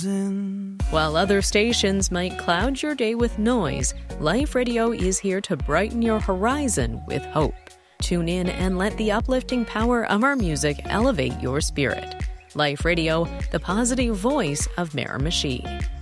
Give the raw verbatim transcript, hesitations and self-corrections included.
While other stations might cloud your day with noise, Life Radio is here to brighten your horizon with hope. Tune in and let the uplifting power of our music elevate your spirit. Life Radio, the positive voice of Miramichi.